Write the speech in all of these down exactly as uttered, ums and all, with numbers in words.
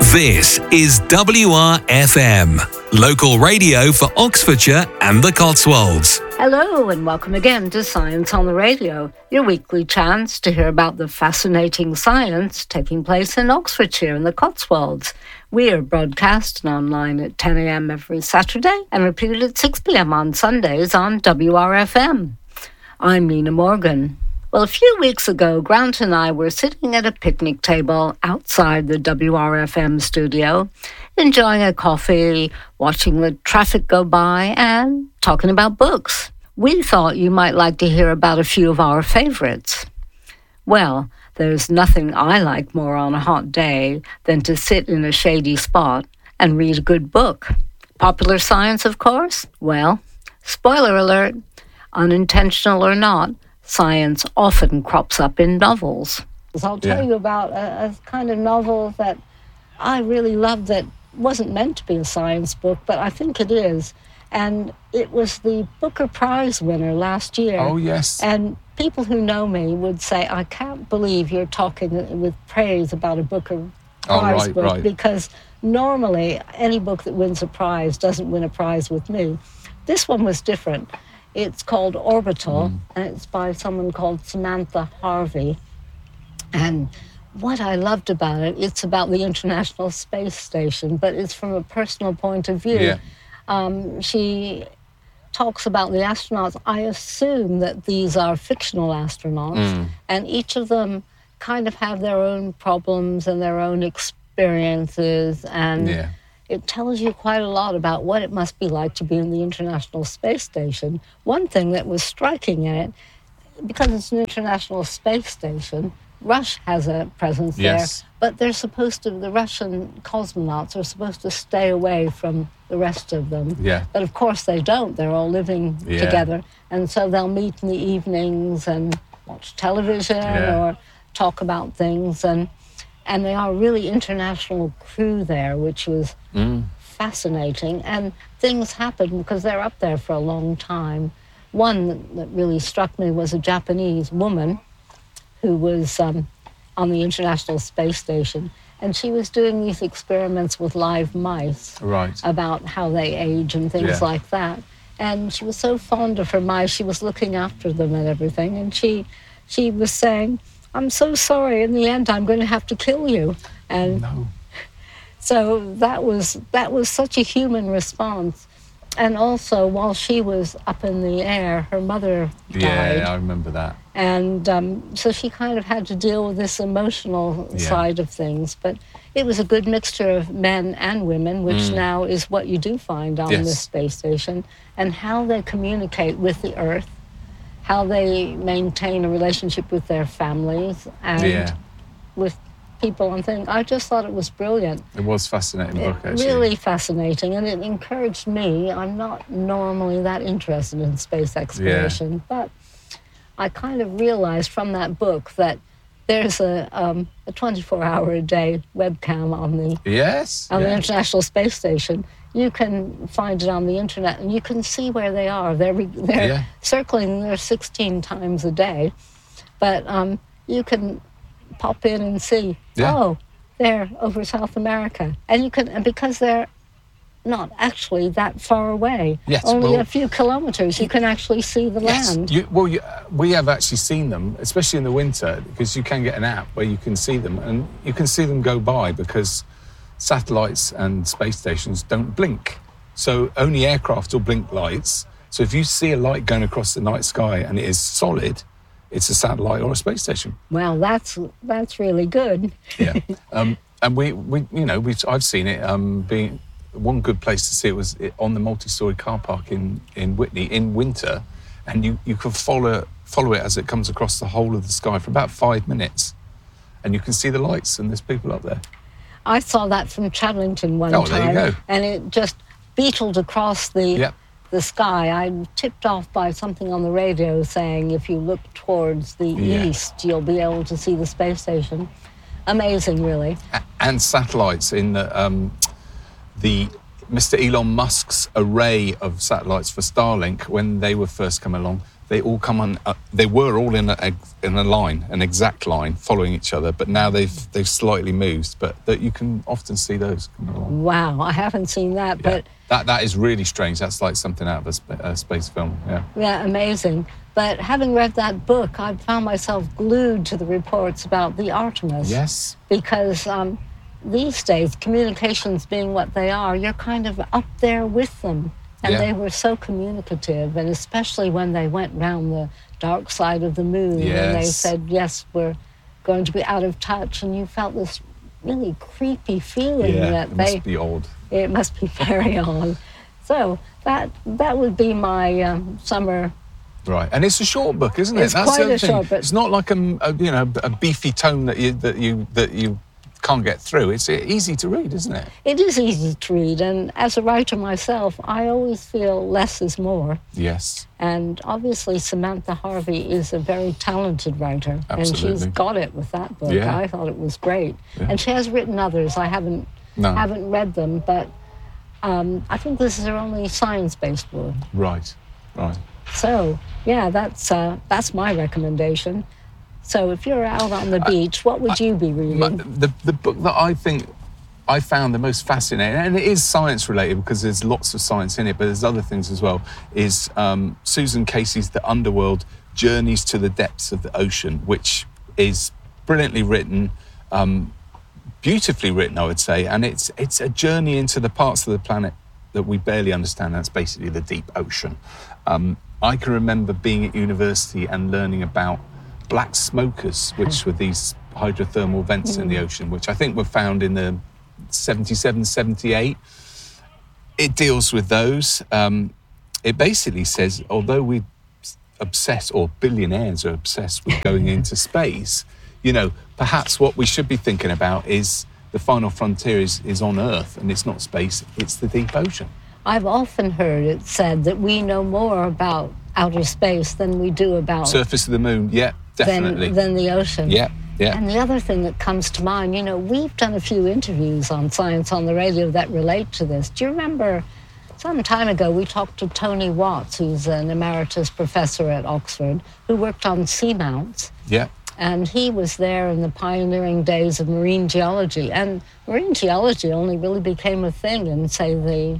This is W R F M, local radio for Oxfordshire and the Cotswolds. Hello and welcome again to Science on the Radio, your weekly chance to hear about the fascinating science taking place in Oxfordshire and the Cotswolds. We are broadcast online at ten a.m. every Saturday and repeated at six p.m. on Sundays on W R F M. I'm Nina Morgan. Well, a few weeks ago, Grant and I were sitting at a picnic table outside the W R F M studio, enjoying a coffee, watching the traffic go by, and talking about books. We thought you might like to hear about a few of our favorites. Well, there's nothing I like more on a hot day than to sit in a shady spot and read a good book. Popular science, of course? Well, spoiler alert, unintentional or not, science often crops up in novels. I'll tell yeah. you about a, a kind of novel that I really loved that wasn't meant to be a science book, but I think it is. And it was the Booker Prize winner last year. Oh, yes. And people who know me would say, I can't believe you're talking with praise about a Booker Prize oh, right, book, right. because normally any book that wins a prize doesn't win a prize with me. This one was different. It's called Orbital, mm. and it's by someone called Samantha Harvey. And what I loved about it, it's about the International Space Station, but it's from a personal point of view. Yeah. Um, she talks about the astronauts. I assume that these are fictional astronauts, mm. and each of them kind of have their own problems and their own experiences, and yeah. it tells you quite a lot about what it must be like to be in the International Space Station. One thing that was striking in it, because it's an International Space Station, Russia has a presence yes. there, but they're supposed to, the Russian cosmonauts are supposed to stay away from the rest of them. Yeah. But of course they don't. They're all living yeah. together. And so they'll meet in the evenings and watch television yeah. or talk about things. And And they are really international crew there, which was mm. fascinating. And things happen because they're up there for a long time. One that really struck me was a Japanese woman who was um, on the International Space Station. And she was doing these experiments with live mice right. about how they age and things yeah. like that. And she was so fond of her mice. She was looking after them and everything. And she, she was saying, I'm so sorry, in the end, I'm going to have to kill you. And no. so that was that was such a human response. And also, while she was up in the air, her mother died. Yeah, I remember that. And um, so she kind of had to deal with this emotional yeah. side of things. But it was a good mixture of men and women, which mm. now is what you do find on yes. this space station, and how they communicate with the Earth, how they maintain a relationship with their families and yeah. with people and things. I just thought it was brilliant. It was a fascinating it, book, actually. Really fascinating, and it encouraged me. I'm not normally that interested in space exploration, yeah. but I kind of realized from that book that there's a um, a twenty-four hour a day webcam on the yes on yeah. the International Space Station. You can find it on the internet, and you can see where they are. They're they're yeah. circling there sixteen times a day, but um, you can pop in and see. Yeah. Oh, they're over South America, and you can, and because they're not actually that far away, yes, only well, a few kilometres, you can actually see the yes. land. You, well, you, we have actually seen them, especially in the winter, because you can get an app where you can see them, and you can see them go by because satellites and space stations don't blink. So only aircraft will blink lights. So if you see a light going across the night sky and it is solid, it's a satellite or a space station. Well, that's that's really good. Yeah, um, and we, we, you know, we I've seen it. Um, being one good place to see it was on the multi-story car park in, in Whitney in winter, and you, you can follow follow it as it comes across the whole of the sky for about five minutes, and you can see the lights and there's people up there. I saw that from Chadlington one oh, time, there you go. and it just beetled across the. Yep. the sky. I'm tipped off by something on the radio saying if you look towards the yeah. east, you'll be able to see the space station. Amazing, really. A- and satellites in the, um, the Mister Elon Musk's array of satellites for Starlink, when they were first come along, they all come on. Uh, they were all in a in a line, an exact line, following each other. But now they've they've slightly moved. But that you can often see those coming along. Wow, I haven't seen that, Yeah. but that that is really strange. That's like something out of a, sp- a space film. Yeah. yeah, amazing. But having read that book, I found myself glued to the reports about the Artemis. Yes. Because um, these days, communications being what they are, you're kind of up there with them. And Yeah. they were so communicative, and especially when they went round the dark side of the moon and they Yes. said, yes, we're going to be out of touch, and you felt this really creepy feeling Yeah. that It they... must be odd. It must be very odd. So that that would be my um, summer. Right, and it's a short book, isn't it? It's quite the other a thing. short book. It's not like a, a you know a beefy tome that you that you that you can't get through. It's easy to read, isn't it? It is easy to read, and as a writer myself, I always feel less is more. Yes. And obviously, Samantha Harvey is a very talented writer, and she's Absolutely. got it with that book. Yeah. I thought it was great, Yeah. and she has written others. I haven't No. haven't read them, but um, I think this is her only science-based book. Right. Right. So yeah, that's uh, that's my recommendation. So if you're out on the beach, what would you be reading? My- the the book that I think I found the most fascinating, and it is science related because there's lots of science in it, but there's other things as well, is um, Susan Casey's The Underworld: Journeys to the Depths of the Ocean, which is brilliantly written, um, beautifully written, I would say, and it's it's a journey into the parts of the planet that we barely understand. That's basically the deep ocean. Um, I can remember being at university and learning about black smokers, which were these hydrothermal vents in the ocean, which I think were found in the seventy-seven, seventy-eight. It deals with those. Um, it basically says, although we obsessed, or billionaires are obsessed with going into space, you know, perhaps what we should be thinking about is the final frontier is, is on Earth, and it's not space, it's the deep ocean. I've often heard it said that we know more about outer space than we do about Surface of the moon, yeah, definitely. than, than the ocean. Yeah, yeah. And the other thing that comes to mind, you know, we've done a few interviews on Science on the Radio that relate to this. Do you remember some time ago we talked to Tony Watts, who's an emeritus professor at Oxford, who worked on seamounts. Yeah. And he was there in the pioneering days of marine geology. And marine geology only really became a thing in, say, the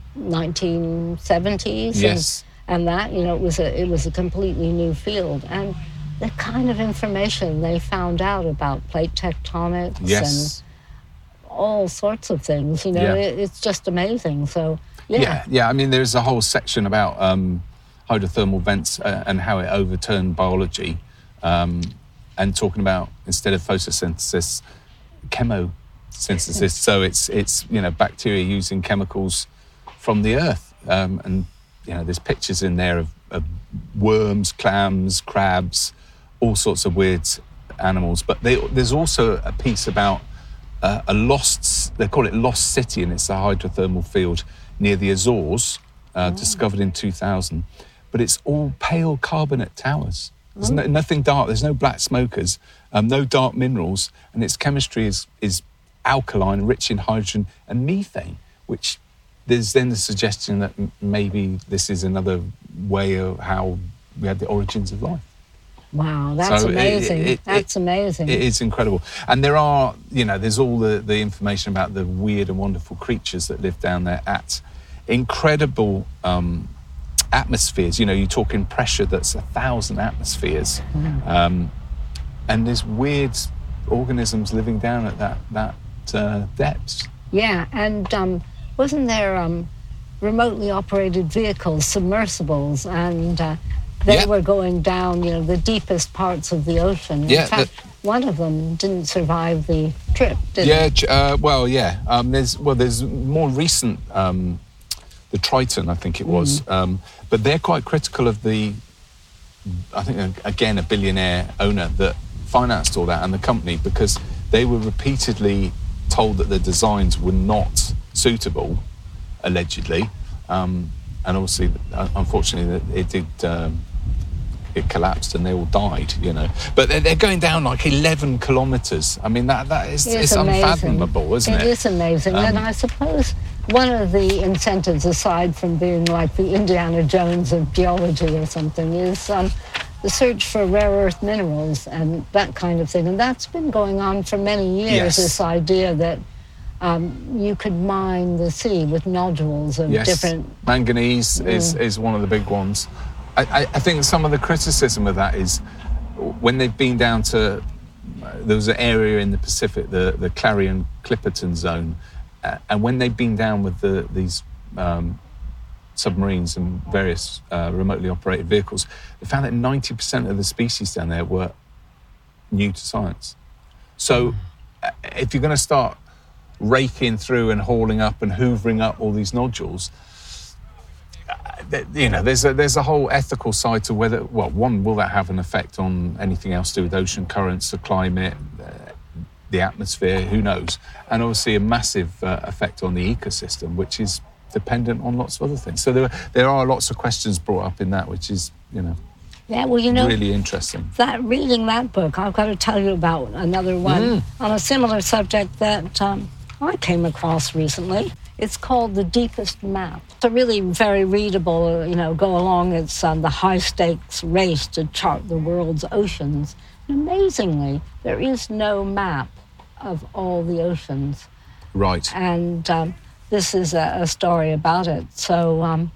nineteen seventies. Yes. And, and that, you know, it was a it was a completely new field. And the kind of information they found out about plate tectonics Yes. and all sorts of things, you know, Yeah. it, it's just amazing. So, yeah. Yeah, yeah. I mean, there's a whole section about um, hydrothermal vents uh, and how it overturned biology, um, and talking about, instead of photosynthesis, chemosynthesis. So it's it's you know bacteria using chemicals from the earth, um, and you know there's pictures in there of, of worms, clams, crabs, all sorts of weird animals. But they, there's also a piece about uh, a lost, they call it Lost City, and it's a hydrothermal field near the Azores, uh, discovered in two thousand. But it's all pale carbonate towers. There's no, nothing dark, there's no black smokers, um, no dark minerals, and its chemistry is, is alkaline, rich in hydrogen and methane, which there's then the suggestion that m- maybe this is another way of how we had the origins of life. Wow, that's So it- amazing. it- that's it- amazing. It is incredible. And there are, you know, there's all the, the information about the weird and wonderful creatures that live down there at incredible um, atmospheres. You know, you're talking pressure that's a thousand atmospheres. Um, and there's weird organisms living down at that, that uh, depth. Yeah, and um, wasn't there um, remotely operated vehicles, submersibles, and uh, they Yeah. were going down, you know, the deepest parts of the ocean. In Yeah, fact, one of them didn't survive the trip, did Yeah, it? j- uh, well, yeah. Um, there's well, there's more recent, um, the Triton, I think it was, um, but they're quite critical of the. I think uh, again a billionaire owner that financed all that and the company, because they were repeatedly told that the designs were not suitable, allegedly, um, and obviously, uh, unfortunately, that it did um, it collapsed and they all died, you know. But they're, they're going down like eleven kilometres. I mean, that that is it's, it's unfathomable, isn't it? It is amazing. Um, and I suppose one of the incentives, aside from being like the Indiana Jones of geology or something, is um, the search for rare earth minerals and that kind of thing. And that's been going on for many years, yes. This idea that um, you could mine the sea with nodules of yes. different... Manganese mm. is, is one of the big ones. I, I think some of the criticism of that is when they've been down to, uh, there was an area in the Pacific, the, the Clarion-Clipperton zone, uh, and when they've been down with the, these um, submarines and various uh, remotely operated vehicles, they found that ninety percent of the species down there were new to science. So uh, if you're going to start raking through and hauling up and hoovering up all these nodules, you know, there's a, there's a whole ethical side to whether, well, one, will that have an effect on anything else to do with ocean currents, the climate, uh, the atmosphere, who knows? And obviously a massive uh, effect on the ecosystem, which is dependent on lots of other things. So there, there are lots of questions brought up in that, which is, you know, yeah, well, you know, really interesting. That reading that book, I've got to tell you about another one mm. on a similar subject that um, I came across recently. It's called The Deepest Map. It's a really very readable, you know, go along. It's um, the high-stakes race to chart the world's oceans. And amazingly, there is no map of all the oceans. Right. And um, this is a, a story about it. So um,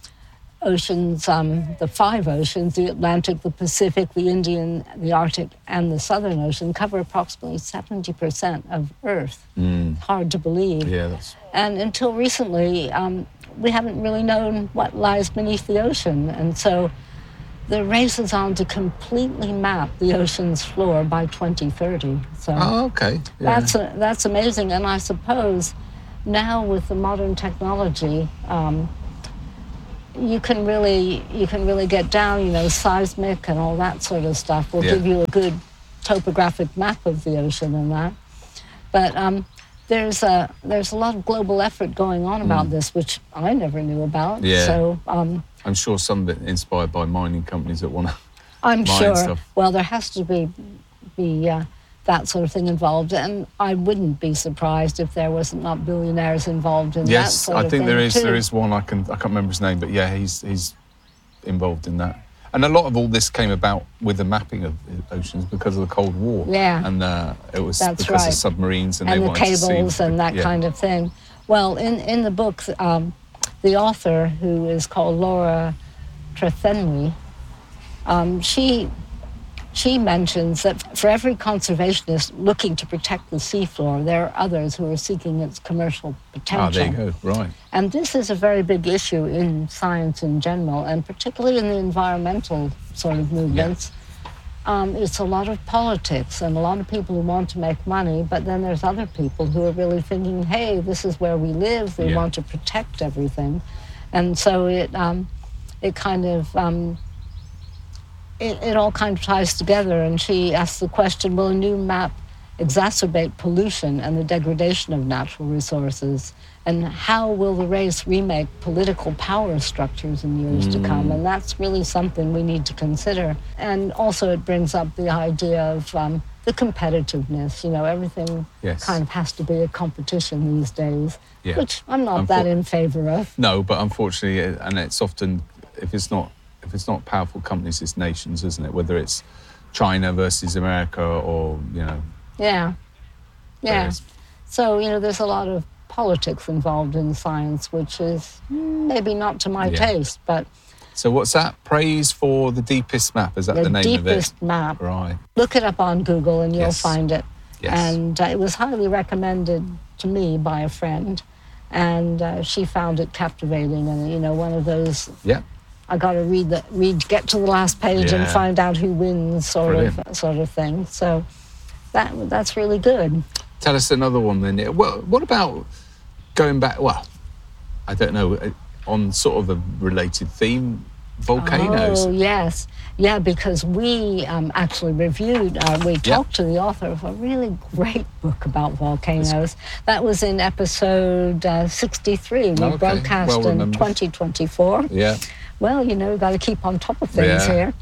oceans, um, the five oceans, the Atlantic, the Pacific, the Indian, the Arctic, and the Southern Ocean, cover approximately seventy percent of Earth. Mm. Hard to believe. Yeah, that's... And until recently, um, we haven't really known what lies beneath the ocean. And so the race is on to completely map the ocean's floor by twenty thirty. So oh, okay. Yeah. That's, a, that's amazing. And I suppose now with the modern technology, um, you can really you can really get down, you know, seismic and all that sort of stuff will yeah. give you a good topographic map of the ocean and that. But um, there's a there's a lot of global effort going on about mm. this, which I never knew about. Yeah. So um, I'm sure some of it inspired by mining companies that want to. I'm mine sure. Stuff. Well, there has to be be uh, that sort of thing involved, and I wouldn't be surprised if there wasn't not billionaires involved in yes, that sort I of think thing there is. too. There is one. I can. I can't remember his name, but yeah, he's he's involved in that. And a lot of all this came about with the mapping of oceans because of the Cold War. Yeah. And uh, it was That's because right. of submarines and, and they the wanted cables to see and that yeah. kind of thing. Well, in, in the book, um, the author, who is called Laura Trethewey, um, she she mentions that for every conservationist looking to protect the seafloor, there are others who are seeking its commercial potential. Ah, there you go, right. And this is a very big issue in science in general, and particularly in the environmental sort of movements. Yeah. Um, it's a lot of politics and a lot of people who want to make money, but then there's other people who are really thinking, hey, this is where we live, we yeah. want to protect everything. And so it um, it kind of, um, it, it all kind of ties together. And she asks the question, will a new map exacerbate pollution and the degradation of natural resources? And how will the race remake political power structures in years mm. to come? And that's really something we need to consider. And also it brings up the idea of um, the competitiveness. You know, everything yes. kind of has to be a competition these days, yeah. which I'm not Unfor- that in favor of. No, but unfortunately, and it's often, if it's not if it's not powerful companies, it's nations, isn't it? Whether it's China versus America or, you know... Yeah, yeah. Various. So, you know, there's a lot of politics involved in science, which is maybe not to my yeah. taste, but... So what's that? Praise for the Deepest Map, is that the, the name of it? The Deepest Map. Right. Look it up on Google and you'll yes. find it. Yes. And uh, it was highly recommended to me by a friend, and uh, she found it captivating, and, you know, one of those... Yeah. I got to read the read, get to the last page yeah. and find out who wins, sort Brilliant. of sort of thing. So that that's really good. Tell us another one then. What, what about going back? Well, I don't know, on sort of a related theme, volcanoes. Oh yes, yeah, because we um, actually reviewed. Uh, we yep. talked to the author of a really great book about volcanoes. That was in episode uh, sixty-three. We okay. broadcast well in twenty twenty-four. Yeah. Well, you know, we've got to keep on top of things yeah. here.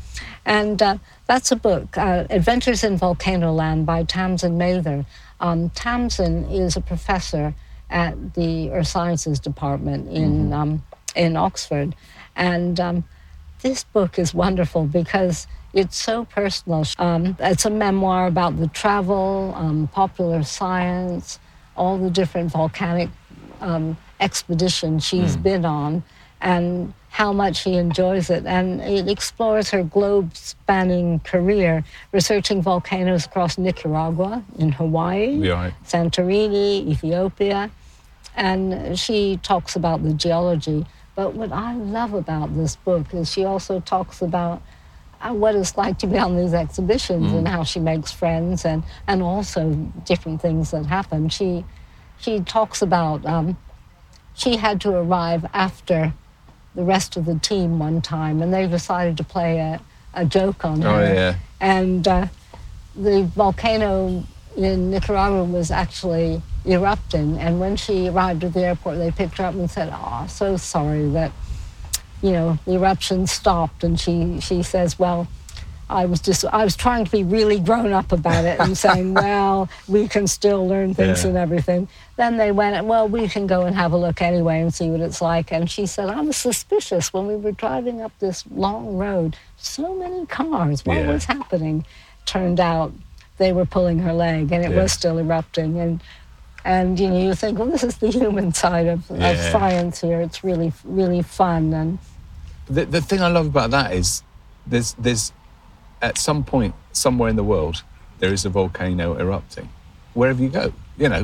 And uh, that's a book, uh, Adventures in Volcano Land by Tamsin Mather. Um, Tamsin is a professor at the Earth Sciences Department in, mm-hmm. um, in Oxford. And um, this book is wonderful because it's so personal. Um, it's a memoir about the travel, um, popular science, all the different volcanic um, expeditions she's mm. been on, and how much she enjoys it. And it explores her globe-spanning career, researching volcanoes across Nicaragua, in Hawaii, right. Santorini, Ethiopia. And she talks about the geology. But what I love about this book is she also talks about what it's like to be on these exhibitions mm. and how she makes friends, and, and also different things that happen. She, she talks about, um, she had to arrive after the rest of the team one time, and they decided to play a, a joke on her. Oh, yeah. And uh, the volcano in Nicaragua was actually erupting, and when she arrived at the airport, they picked her up and said, "Oh, so sorry that, you know, the eruption stopped." And she, she says, well, I was just, I was trying to be really grown up about it and saying, well, we can still learn things yeah. and everything. Then they went, well, we can go and have a look anyway and see what it's like. And she said, I was suspicious when we were driving up this long road. So many cars, what yeah. was happening? Turned out they were pulling her leg, and it yeah. was still erupting. And, and you know, you think, well, this is the human side of, yeah. of science here. It's really, really fun. And The, the thing I love about that is there's, there's, at some point, somewhere in the world, there is a volcano erupting. Wherever you go, you know,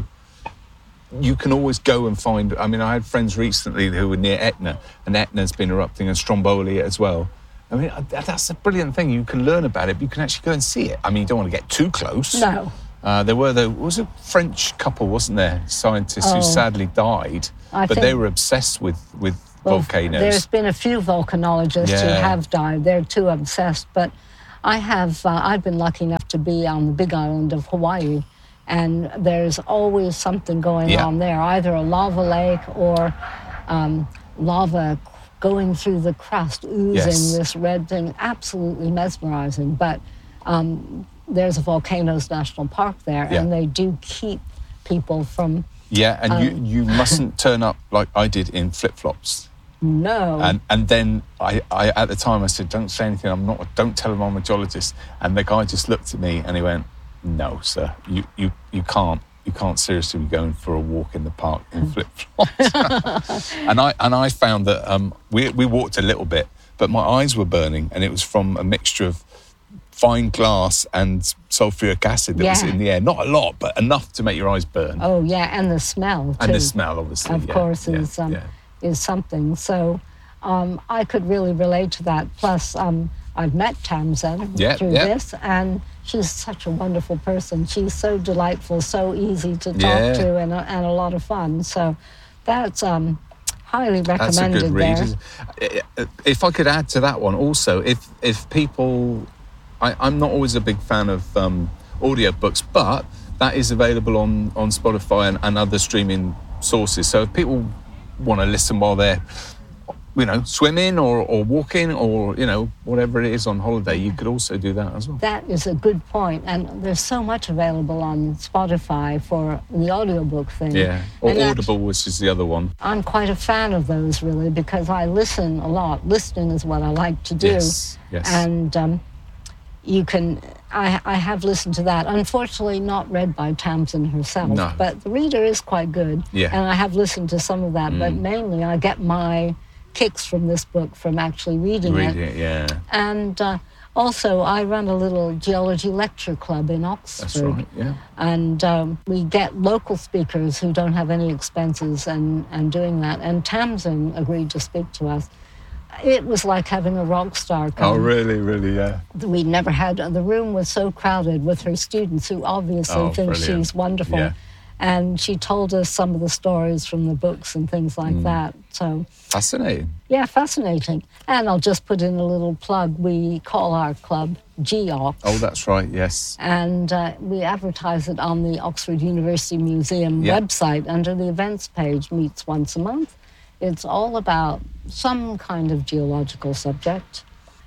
you can always go and find, I mean, I had friends recently who were near Etna, and Etna's been erupting, and Stromboli as well. I mean, that's a brilliant thing. You can learn about it, but you can actually go and see it. I mean, you don't want to get too close. No. Uh, there were, there was a French couple, wasn't there, scientists oh, who sadly died, I but they were obsessed with, with well, volcanoes. There's been a few volcanologists yeah. who have died. They're too obsessed. But I have, uh, I've been lucky enough to be on the big island of Hawaii, and there's always something going yeah. on there, either a lava lake or um, lava going through the crust, oozing yes. this red thing, absolutely mesmerizing. But um, there's a Volcanoes National Park there, yeah. and they do keep people from... Yeah, and um, you, you mustn't turn up like I did in flip-flops. No. And and then I, I at the time I said, don't say anything, I'm not, don't tell them I'm a geologist. And the guy just looked at me and he went, no, sir, you, you, you can't. You can't seriously be going for a walk in the park in flip-flops. and I and I found that um, we we walked a little bit, but my eyes were burning, and it was from a mixture of fine glass and sulfuric acid that yeah. was in the air. Not a lot, but enough to make your eyes burn. Oh yeah, and the smell too. And the smell, obviously, of yeah, course, yeah, is um, yeah. is something. So um, I could really relate to that. Plus, um, I've met Tamsin yeah, through yeah. this, and she's such a wonderful person. She's so delightful, so easy to talk yeah. to, and a, and a lot of fun. So that's um, highly recommended. That's a good read. There. If I could add to that one also, if if people, I, I'm not always a big fan of um, audio books, but that is available on, on Spotify and, and other streaming sources. So if people want to listen while they're, you know, swimming or, or walking or, you know, whatever it is on holiday, you could also do that as well. That is a good point. And there's so much available on Spotify for the audiobook thing. Yeah, or and Audible, which is the other one. I'm quite a fan of those, really, because I listen a lot. Listening is what I like to do. Yes, yes. And um, you can, I, I have listened to that. Unfortunately, not read by Tamsin herself, no. but the reader is quite good. Yeah. And I have listened to some of that, Mm. but mainly I get my kicks from this book from actually reading Read it. it, yeah. And uh, also, I run a little geology lecture club in Oxford. That's right, yeah. And um, we get local speakers who don't have any expenses and, and doing that. And Tamsin agreed to speak to us. It was like having a rock star come. Oh, really, really, yeah. We never had, the room was so crowded with her students who obviously Oh, think brilliant. she's wonderful. Yeah. And she told us some of the stories from the books and things like Mm. that. So, Fascinating. yeah, fascinating. And I'll just put in a little plug. We call our club G O X. Oh, that's right, yes. And uh, we advertise it on the Oxford University Museum Yeah. website under the events page, meets once a month. It's all about some kind of geological subject.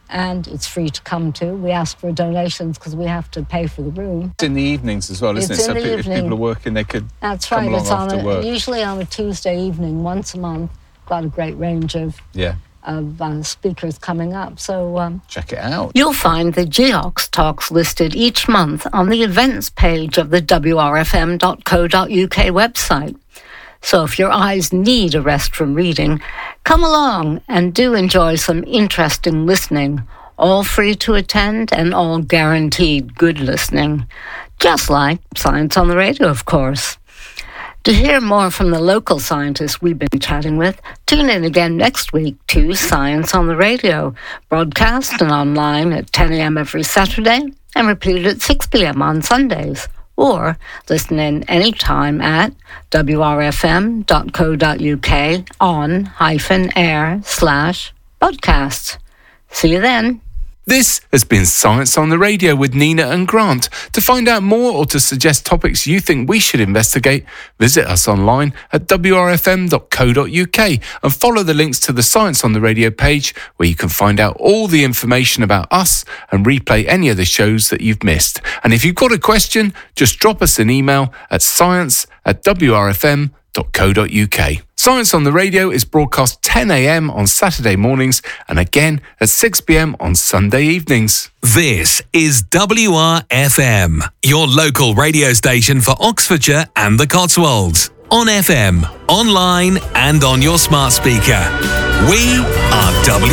and it's free to come to. We ask for donations because we have to pay for the room. It's in the evenings as well, isn't It's it? in So the if evening. people are working, they could That's come right. along It's on after a, work. usually on a Tuesday evening, once a month. Got a great range of, Yeah, of uh, speakers coming up. So um, check it out. you'll find the G O X talks listed each month on the events page of the W R F M dot co dot U K website. So if your eyes need a rest from reading, come along and do enjoy some interesting listening, all free to attend and all guaranteed good listening, just like Science on the Radio, of course. To hear more from the local scientists we've been chatting with, tune in again next week to Science on the Radio, broadcast and online at ten a.m. every Saturday and repeated at six p.m. on Sundays. Or listen in anytime at W R F M dot co dot U K on hyphen air slash podcasts. See you then. This has been Science on the Radio with Nina and Grant. To find out more or to suggest topics you think we should investigate, visit us online at W R F M dot co dot U K and follow the links to the Science on the Radio page where you can find out all the information about us and replay any of the shows that you've missed. And if you've got a question, just drop us an email at science at W R F M dot co dot U K. Science on the Radio is broadcast ten a.m. on Saturday mornings and again at six p.m. on Sunday evenings. This is W R F M, your local radio station for Oxfordshire and the Cotswolds. On F M, online and on your smart speaker. We are W